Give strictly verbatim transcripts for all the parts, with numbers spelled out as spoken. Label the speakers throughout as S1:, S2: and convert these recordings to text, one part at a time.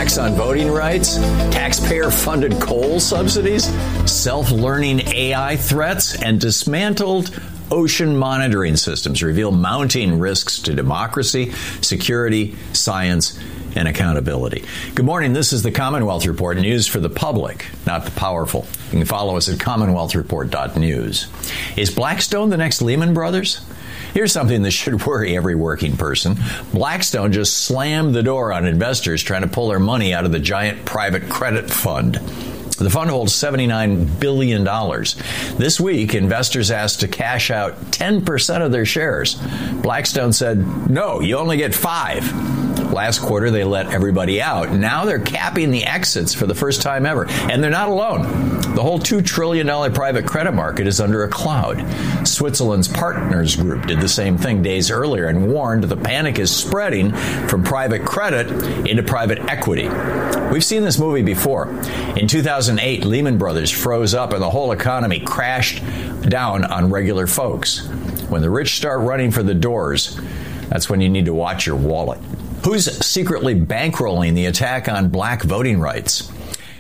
S1: attacks on voting rights, taxpayer-funded coal subsidies, self-learning A I threats, and dismantled ocean monitoring systems reveal mounting risks to democracy, security, science, and accountability. Good morning. This is the Commonwealth Report, news for the public, not the powerful. You can follow us at commonwealth report dot news. Is Blackstone the next Lehman Brothers? Here's something that should worry every working person. Blackstone just slammed the door on investors trying to pull their money out of the giant private credit fund. The fund holds seventy-nine billion dollars. This week, investors asked to cash out ten percent of their shares. Blackstone said, no, you only get five. Last quarter, they let everybody out. Now they're capping the exits for the first time ever. And they're not alone. The whole two trillion dollars private credit market is under a cloud. Switzerland's Partners Group did the same thing days earlier and warned the panic is spreading from private credit into private equity. We've seen this movie before. In two thousand eight, Lehman Brothers froze up and the whole economy crashed down on regular folks. When the rich start running for the doors, that's when you need to watch your wallet. Who's secretly bankrolling the attack on black voting rights?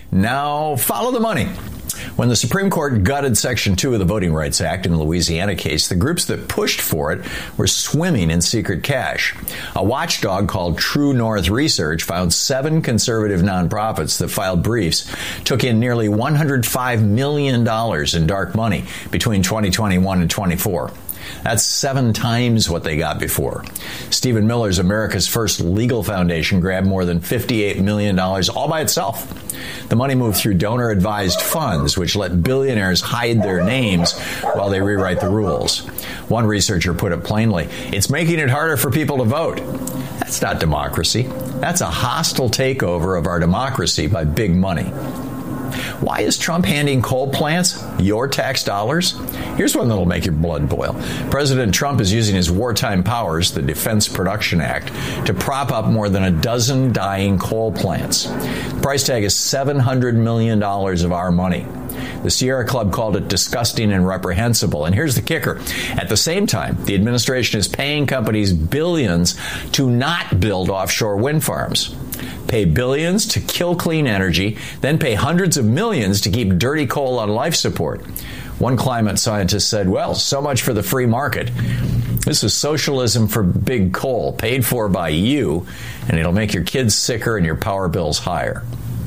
S1: Now, follow the money. When the Supreme Court gutted Section two of the Voting Rights Act in the Louisiana case, the groups that pushed for it were swimming in secret cash. A watchdog called True North Research found seven conservative nonprofits that filed briefs took in nearly one hundred five million dollars in dark money between twenty twenty-one and twenty-four. That's seven times what they got before. Stephen Miller's America's First Legal Foundation grabbed more than fifty-eight million dollars all by itself. The money moved through donor-advised funds, which let billionaires hide their names while they rewrite the rules. One researcher put it plainly, it's making it harder for people to vote. That's not democracy. That's a hostile takeover of our democracy by big money. Why is Trump handing coal plants your tax dollars? Here's one that'll make your blood boil. President Trump is using his wartime powers, the Defense Production Act, to prop up more than a dozen dying coal plants. The price tag is seven hundred million dollars of our money. The Sierra Club called it disgusting and reprehensible. And here's the kicker. At the same time, the administration is paying companies billions to not build offshore wind farms. Pay billions to kill clean energy, then pay hundreds of millions to keep dirty coal on life support. One climate scientist said, well, so much for the free market. This is socialism for big coal, paid for by you, and it'll make your kids sicker and your power bills higher.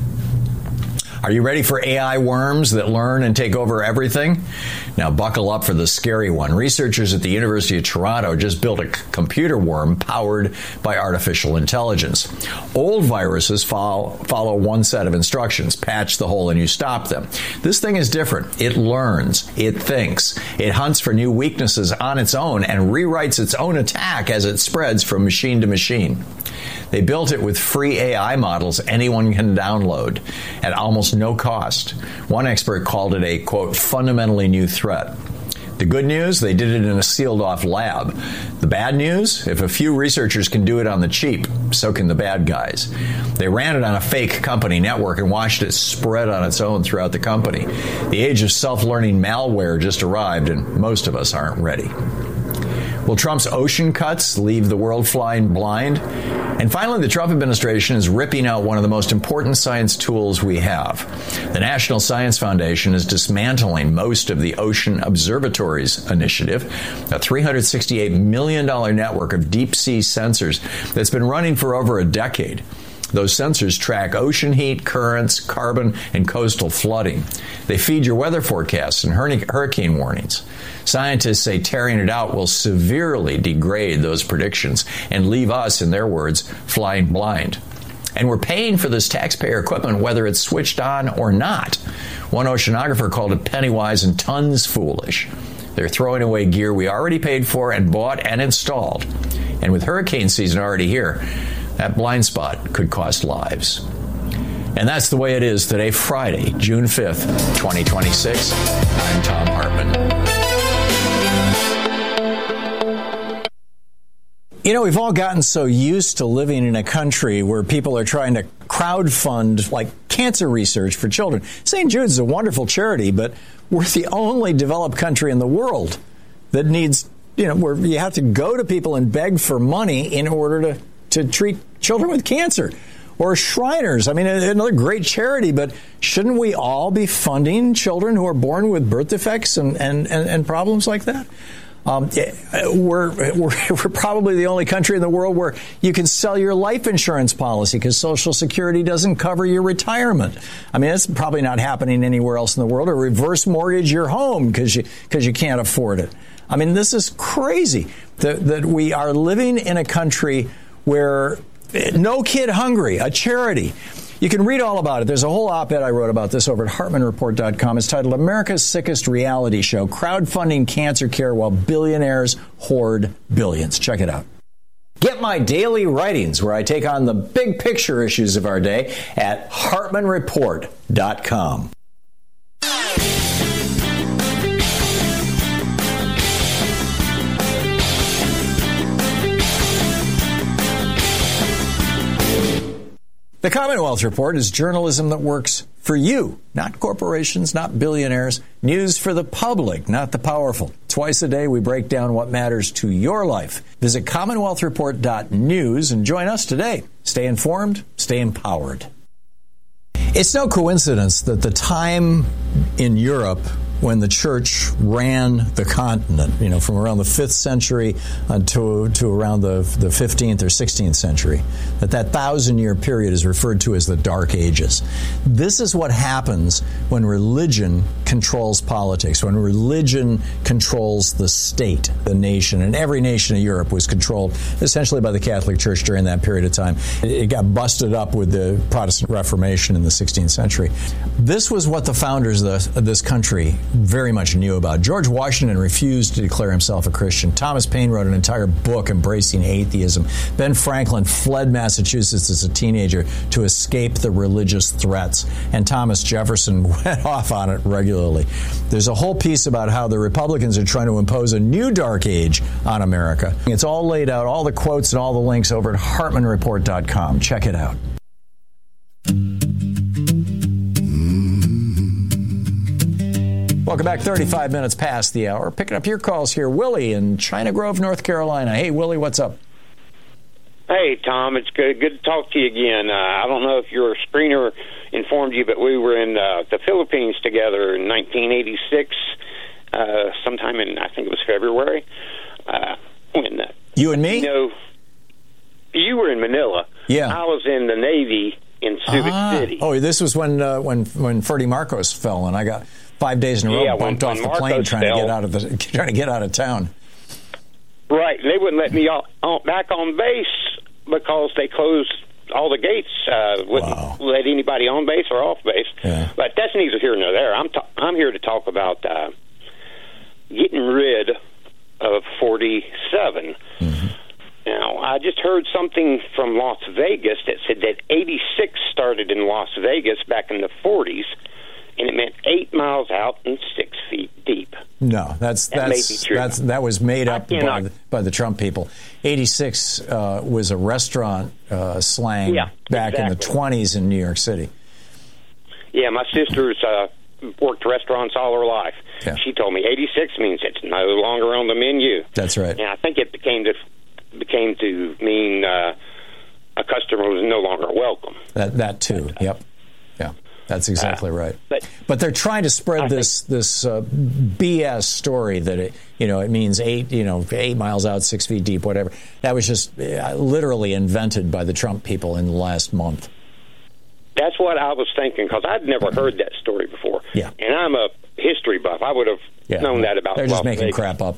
S1: Are you ready for A I worms that learn and take over everything? Now buckle up for the scary one. Researchers at the University of Toronto just built a c- computer worm powered by artificial intelligence. Old viruses follow, follow one set of instructions. Patch the hole and you stop them. This thing is different. It learns. It thinks. It hunts for new weaknesses on its own and rewrites its own attack as it spreads from machine to machine. They built it with free A I models anyone can download at almost no cost. One expert called it a, quote, fundamentally new threat. The good news, they did it in a sealed-off lab. The bad news, if a few researchers can do it on the cheap, so can the bad guys. They ran it on a fake company network and watched it spread on its own throughout the company. The age of self-learning malware just arrived, and most of us aren't ready. Will Trump's ocean cuts leave the world flying blind? And finally, the Trump administration is ripping out one of the most important science tools we have. The National Science Foundation is dismantling most of the Ocean Observatories Initiative, a three hundred sixty-eight million dollars network of deep-sea sensors that's been running for over a decade. Those sensors track ocean heat, currents, carbon, and coastal flooding. They feed your weather forecasts and hurricane warnings. Scientists say tearing it out will severely degrade those predictions and leave us, in their words, flying blind. And we're paying for this taxpayer equipment whether it's switched on or not. One oceanographer called it penny-wise and tons foolish. They're throwing away gear we already paid for and bought and installed. And with hurricane season already here, that blind spot could cost lives. And that's the way it is today, Friday, June fifth, twenty twenty-six. I'm Thom Hartmann. You know, we've all gotten so used to living in a country where people are trying to crowdfund, like, cancer research for children. Saint Jude's is a wonderful charity, but we're the only developed country in the world that needs, you know, where you have to go to people and beg for money in order to, to treat children with cancer. or Shriners. I mean, another great charity, but shouldn't we all be funding children who are born with birth defects and, and, and, and problems like that? Um, we're, we're we're probably the only country in the world where you can sell your life insurance policy because Social Security doesn't cover your retirement. I mean, it's probably not happening anywhere else in the world. Or reverse mortgage your home because you because you can't afford it. I mean, this is crazy that that we are living in a country where No Kid Hungry, a charity. You can read all about it. There's a whole op-ed I wrote about this over at Hartman Report dot com. It's titled America's Sickest Reality Show, Crowdfunding Cancer Care While Billionaires Hoard Billions. Check it out. Get my daily writings where I take on the big picture issues of our day at Hartman Report dot com. The Commonwealth Report is journalism that works for you, not corporations, not billionaires. News for the public, not the powerful. Twice a day, we break down what matters to your life. Visit Commonwealth Report dot news and join us today. Stay informed, stay empowered. It's no coincidence that the time in Europe when the church ran the continent, you know, from around the fifth century uh, to, to around the, the fifteenth or sixteenth century, that that thousand-year period is referred to as the Dark Ages. This is what happens when religion controls politics, when religion controls the state, the nation. And every nation in Europe was controlled essentially by the Catholic Church during that period of time. It got busted up with the Protestant Reformation in the sixteenth century. This was what the founders of, the, of this country very much knew about. George Washington refused to declare himself a Christian. Thomas Paine wrote an entire book embracing atheism. Ben Franklin fled Massachusetts as a teenager to escape the religious threats. And Thomas Jefferson went off on it regularly. There's a whole piece about how the Republicans are trying to impose a new dark age on America. It's all laid out, all the quotes and all the links over at Hartman Report dot com. Check it out. Welcome back. thirty-five minutes past the hour. Picking up your calls here. Willie in China Grove, North Carolina. Hey, Willie, what's up?
S2: Hey, Tom. It's good, good to talk to you again. Uh, I don't know if your screener informed you, but we were in uh, the Philippines together in nineteen eighty-six, uh, sometime in, I think it was February. Uh, when uh,
S1: You and me?
S2: You know, you were in Manila.
S1: Yeah.
S2: I was in the Navy in Subic
S1: ah.
S2: City.
S1: Oh, this was when uh, when when Ferdy Marcos fell, and I got five days in a row
S2: yeah,
S1: bumped
S2: when,
S1: off
S2: when
S1: the
S2: Marcos
S1: plane trying
S2: fell,
S1: to get out of the trying to get out of town.
S2: Right, they wouldn't let me on, on, back on base because they closed all the gates. Uh, wouldn't
S1: wow.
S2: let anybody on base or off base.
S1: Yeah.
S2: But that's neither here nor there. I'm ta- I'm here to talk about uh, getting rid of forty-seven. Mm-hmm. Now, I just heard something from Las Vegas that said that eighty-six started in Las Vegas back in the forties, and it meant eight miles out and six feet deep.
S1: No, that's
S2: that
S1: that's that's that was made up by the, by the Trump people. eighty-six uh, was a restaurant uh, slang
S2: yeah,
S1: back
S2: exactly.
S1: in the twenties in New York City.
S2: Yeah, my sister's uh, worked restaurants all her life.
S1: Yeah.
S2: She told me eighty-six means it's no longer on the menu.
S1: That's right.
S2: And I think it became to became to mean uh, a customer was no longer welcome.
S1: That that too. But, uh, yep. Yeah. That's exactly uh, right.
S2: But,
S1: but they're trying to spread I this think, this uh, B S story that it you know it means eight you know eight miles out, six feet deep, whatever. That was just uh, literally invented by the Trump people in the last month.
S2: That's what I was thinking because I'd never heard that story before.
S1: Yeah.
S2: And I'm a history buff. I would have
S1: yeah.
S2: known that about.
S1: They're just
S2: Las
S1: making
S2: Vegas.
S1: crap up.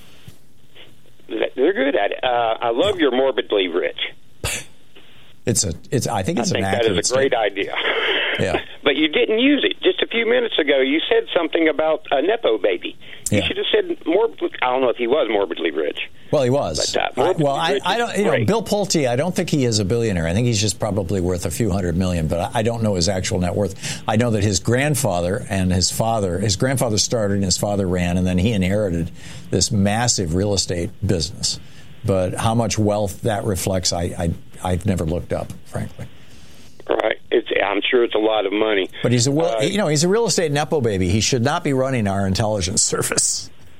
S2: They're good at it. Uh, I love your morbidly rich.
S1: It's a. It's. I think it's
S2: I think
S1: an
S2: that
S1: accurate
S2: is a great
S1: statement.
S2: idea.
S1: Yeah.
S2: But you didn't use it. Just a few minutes ago, you said something about a Nepo baby. You
S1: yeah.
S2: should have said more. I don't know if he was morbidly rich.
S1: Well, he was.
S2: But, uh,
S1: I, well, I, I don't. You know,
S2: great.
S1: Bill Pulte. I don't think he is a billionaire. I think he's just probably worth a few hundred million. But I, I don't know his actual net worth. I know that his grandfather and his father. His grandfather started, and his father ran, and then he inherited this massive real estate business. But how much wealth that reflects, I, I I've never looked up, frankly.
S2: Right. It's, I'm sure it's a lot of money.
S1: But he's a,
S2: uh,
S1: you know, he's a real estate nepo baby. He should not be running our intelligence service.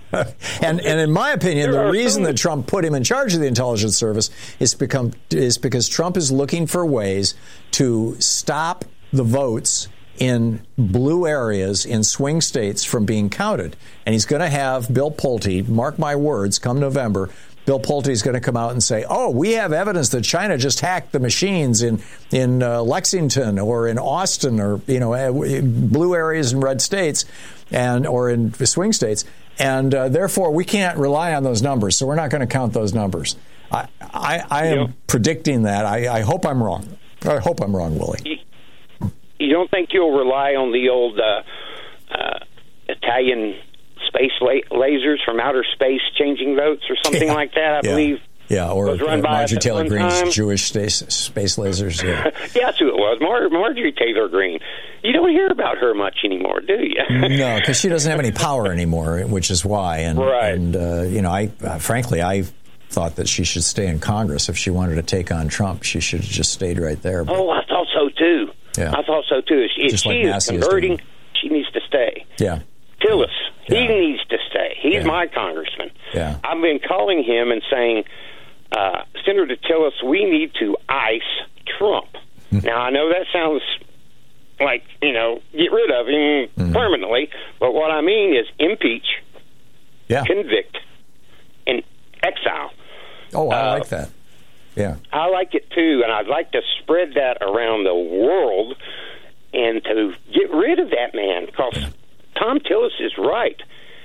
S1: and and in my opinion, the reason that Trump put him in charge of the intelligence service is become is because Trump is looking for ways to stop the votes in blue areas in swing states from being counted. And he's going to have Bill Pulte, mark my words, come November, Bill Pulte is going to come out and say, oh, we have evidence that China just hacked the machines in in uh, Lexington or in Austin or, you know, blue areas in red states and or in swing states. And uh, therefore, we can't rely on those numbers. So we're not going to count those numbers. I, I, I am yeah. predicting that. I, I hope I'm wrong. I hope I'm wrong, Willie.
S2: You, you don't think you'll rely on the old uh, uh, Italian space la- lasers from outer space changing votes or something yeah. like that, I
S1: yeah.
S2: believe.
S1: Yeah, or uh, Marjorie Taylor Greene's time. Jewish space, space lasers. Yeah.
S2: yeah, that's who it was, Mar- Marjorie Taylor Greene. You don't hear about her much anymore, do you?
S1: No, because she doesn't have any power anymore, which is why. And,
S2: right.
S1: and uh, you know, I uh, frankly, I thought that she should stay in Congress. If she wanted to take on Trump, she should have just stayed right there.
S2: But, oh, I thought so, too.
S1: Yeah.
S2: I thought so, too. If
S1: just
S2: she
S1: like
S2: is converting, is she needs to stay.
S1: Yeah.
S2: Tillis,
S1: yeah.
S2: he needs to stay. He's
S1: yeah.
S2: my congressman.
S1: Yeah.
S2: I've been calling him and saying, uh, Senator Tillis, we need to ice Trump.
S1: Mm-hmm.
S2: Now, I know that sounds like, you know, get rid of him mm-hmm. permanently, but what I mean is impeach,
S1: yeah.
S2: convict, and exile.
S1: Oh, I
S2: uh,
S1: like that. Yeah.
S2: I like it, too, and I'd like to spread that around the world and to get rid of that man, because yeah. Tom Tillis is right.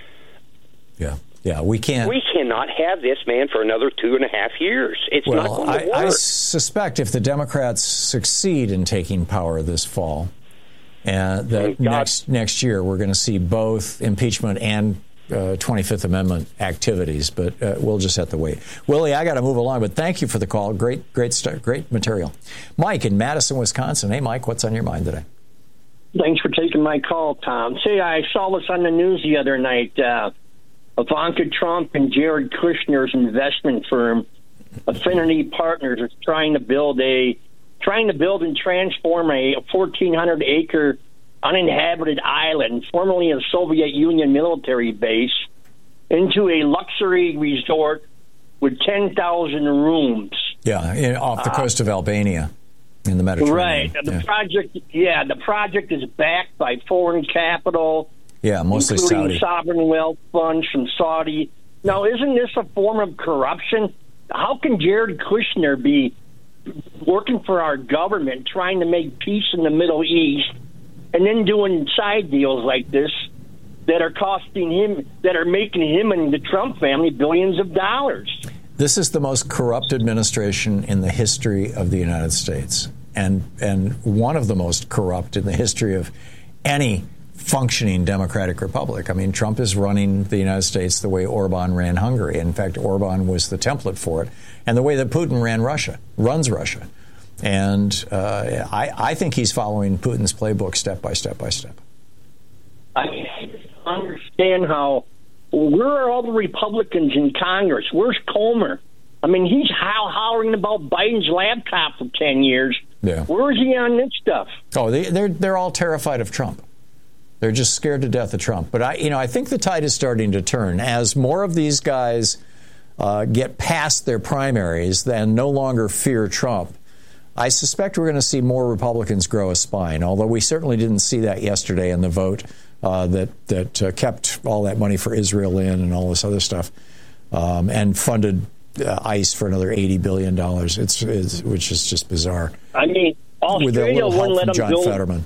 S1: Yeah. Yeah, we can't.
S2: We cannot have this man for another two and a half years. It's
S1: well,
S2: not going to
S1: I,
S2: work.
S1: I suspect if the Democrats succeed in taking power this fall, and that next next year we're going to see both impeachment and uh, twenty-fifth Amendment activities. But uh, we'll just have to wait. Willie, I got to move along, but thank you for the call. Great, great, start, great material. Mike in Madison, Wisconsin. Hey, Mike, what's on your mind today?
S3: Thanks for taking my call, Tom. See, I saw this on the news the other night. Uh, Ivanka Trump and Jared Kushner's investment firm, Affinity Partners, is trying to build a, trying to build and transform a fourteen hundred acre uninhabited island, formerly a Soviet Union military base, into a luxury resort with ten thousand rooms.
S1: Yeah, in, off the coast uh, of Albania. In the Mediterranean.
S3: Right. The
S1: yeah.
S3: project, yeah, the project is backed by foreign capital.
S1: Yeah, mostly
S3: including
S1: Saudi.
S3: sovereign wealth funds from Saudi. Now, isn't this a form of corruption? How can Jared Kushner be working for our government, trying to make peace in the Middle East, and then doing side deals like this that are costing him, that are making him and the Trump family billions of dollars?
S1: This is the most corrupt administration in the history of the United States, and and one of the most corrupt in the history of any functioning democratic republic. I mean, Trump is running the United States the way Orban ran Hungary. In fact, Orban was the template for it, and the way that Putin ran Russia, runs Russia. And uh, I, I think he's following Putin's playbook step by step by step.
S3: I understand how. Where are all the Republicans in Congress? Where's Comer? I mean, he's howl- hollering about Biden's laptop for ten years.
S1: Yeah.
S3: Where is he on this stuff?
S1: Oh, they, they're they're all terrified of Trump. They're just scared to death of Trump. But I, you know, I think the tide is starting to turn as more of these guys uh, get past their primaries and no longer fear Trump. I suspect we're going to see more Republicans grow a spine, although we certainly didn't see that yesterday in the vote uh, that that uh, kept all that money for Israel in and all this other stuff, um, and funded uh, ICE for another eighty billion dollars. It's, it's which is just bizarre.
S3: I mean, Australia wouldn't let them
S1: John
S3: build.
S1: Fetterman.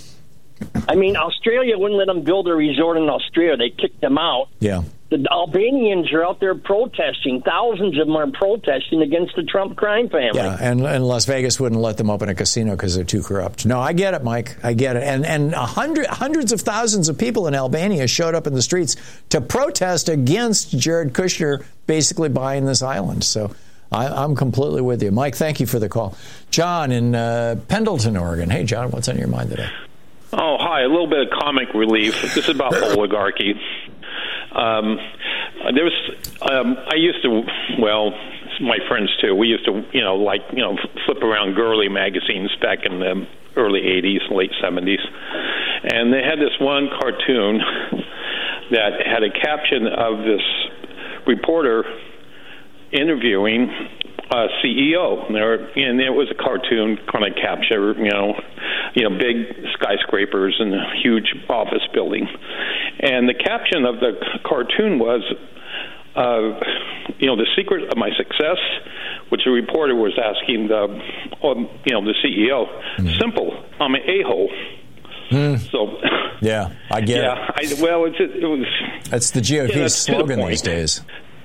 S3: I mean, Australia wouldn't let them build a resort in Australia. They kicked them out.
S1: Yeah.
S3: The Albanians are out there protesting. Thousands of them are protesting against the Trump crime family.
S1: Yeah, and, and Las Vegas wouldn't let them open a casino because they're too corrupt. No, I get it, Mike. I get it. And and a hundred, hundreds of thousands of people in Albania showed up in the streets to protest against Jared Kushner basically buying this island. So I, I'm completely with you. Mike, thank you for the call. John in uh, Pendleton, Oregon. Hey, John, what's on your mind today?
S4: Oh, hi. A little bit of comic relief. This is about oligarchy. Um, there was, um, I used to, well, my friends too, we used to, you know, like, you know, flip around girly magazines back in the early eighties, late seventies. And they had this one cartoon that had a caption of this reporter interviewing a C E O, and, there were, and it was a cartoon kind of capture, you know, you know, big skyscrapers and a huge office building, and the caption of the cartoon was, uh, you know, the secret of my success, which the reporter was asking the, you know, the C E O. Mm. Simple, I'm an a-hole. Mm. So,
S1: yeah, I get
S4: yeah,
S1: it.
S4: I, well, it's, it was.
S1: That's the G O P's
S4: yeah,
S1: slogan
S4: the
S1: these days.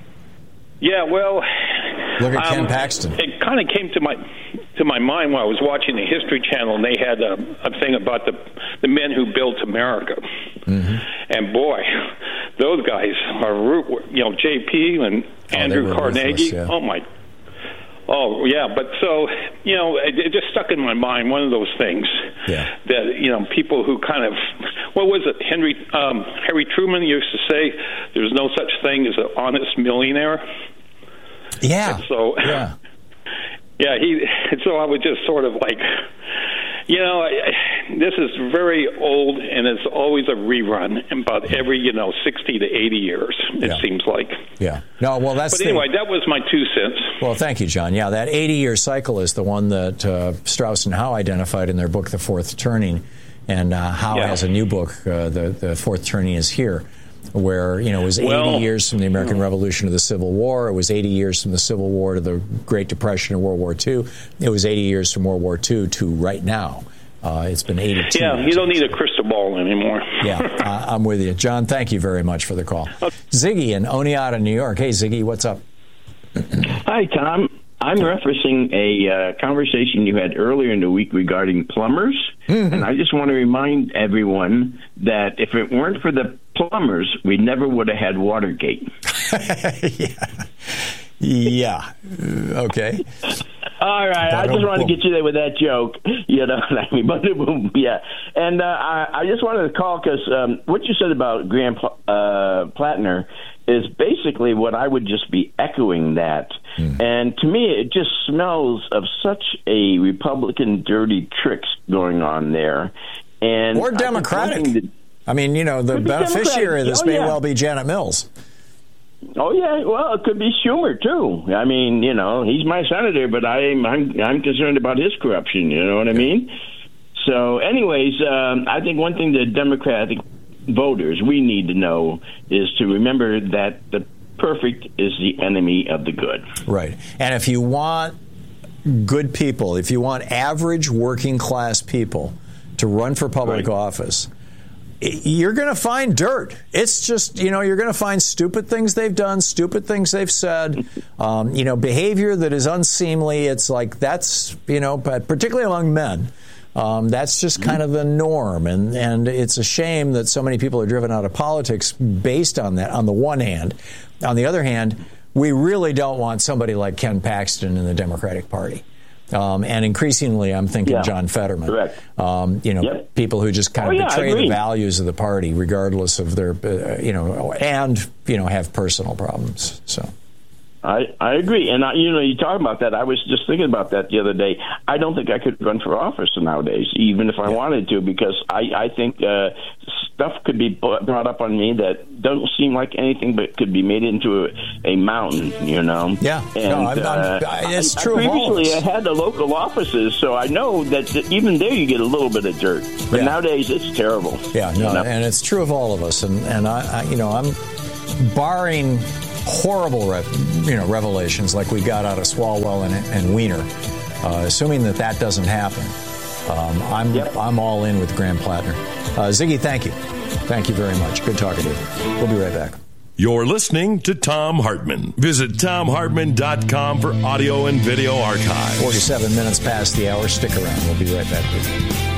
S4: Yeah, well,
S1: look at Ken
S4: um,
S1: Paxton.
S4: It kind of came to my to my mind while I was watching the History Channel, and they had a, a thing about the the men who built America. Mm-hmm. And boy, those guys are, you know, J P and oh, Andrew Carnegie. Yeah. Oh my. Oh, yeah, but so, you know, it, it just stuck in my mind, one of those things yeah. that, you know, people who kind of, what was it, Henry um, Harry Truman used to say, there's no such thing as an honest millionaire.
S1: Yeah.
S4: And so,
S1: yeah.
S4: yeah, he, so I was just sort of like, you know, I, this is very old, and it's always a rerun about every, you know, sixty to eighty years, it yeah. seems like.
S1: Yeah. No, well, that's
S4: But anyway, the, that was my two cents.
S1: Well, thank you, John. Yeah, that eighty-year cycle is the one that uh, Strauss and Howe identified in their book, The Fourth Turning, and uh, Howe yeah. has a new book, uh, the, the Fourth Turning is Here, where, you know, it was eighty well, years from the American Revolution to the Civil War. It was eighty years from the Civil War to the Great Depression and World War Two. It was eighty years from World War Two to right now. Uh, it's been eighty-two
S4: Yeah,
S1: years.
S4: You don't need a crystal ball anymore.
S1: yeah, uh, I'm with you. John, thank you very much for the call. Okay. Ziggy in Oneonta, New York. Hey, Ziggy, what's up?
S5: Hi, Tom. I'm referencing a uh, conversation you had earlier in the week regarding plumbers, mm-hmm. and I just want to remind everyone that if it weren't for the plumbers, we never would have had Watergate.
S1: yeah. Yeah. Okay.
S5: All right. I just wanted to get you there with that joke. You know, I mean, but yeah. And uh, I, I just wanted to call because um, what you said about Graham uh, Plattner is basically what I would just be echoing that. Mm. And to me, it just smells of such a Republican dirty tricks going on there. And
S1: or Democratic. I, that, I mean, you know, the beneficiary of this oh, may yeah. well be Janet Mills.
S5: Oh yeah, well, it could be Schumer too. I mean, you know, he's my senator, but I'm I'm I'm concerned about his corruption. You know what I mean? So, anyways, um, I think one thing the Democratic voters we need to know is to remember that the perfect is the enemy of the good.
S1: Right, and if you want good people, if you want average working class people to run for public right. office, you're going to find dirt. It's just, you know, you're going to find stupid things they've done, stupid things they've said, um, you know, behavior that is unseemly. It's like that's, you know, particularly among men, um, that's just kind of the norm. And, and it's a shame that so many people are driven out of politics based on that, on the one hand. On the other hand, we really don't want somebody like Ken Paxton in the Democratic Party. Um, and increasingly, I'm thinking yeah, John Fetterman.
S5: Correct.
S1: Um, you know, yep. people who just kind of oh, yeah, betray the values of the party, regardless of their, uh, you know, and you know, have personal problems. So.
S5: I, I agree. And, I, you know, you talk about that. I was just thinking about that the other day. I don't think I could run for office nowadays, even if I yeah. wanted to, because I, I think uh, stuff could be brought up on me that doesn't seem like anything but could be made into a, a mountain, you know?
S1: Yeah.
S5: And,
S1: no, I'm, I'm,
S5: uh,
S1: it's
S5: I,
S1: true
S5: I
S1: of all
S5: previously,
S1: of us.
S5: I had the local offices, so I know that, that even there you get a little bit of dirt. But yeah. nowadays, it's terrible.
S1: Yeah, no,
S5: you know?
S1: And it's true of all of us. And, and I, I, you know, I'm barring horrible, re- you know, revelations like we got out of Swalwell and, and Weiner. Uh, assuming that that doesn't happen, um, I'm yep. I'm all in with Graham Plattner. Uh, Ziggy, thank you, thank you very much. Good talking to you. We'll be right back.
S6: You're listening to Thom Hartmann. Visit Thom Hartmann dot com for audio and video archives.
S1: forty-seven minutes past the hour. Stick around. We'll be right back with you.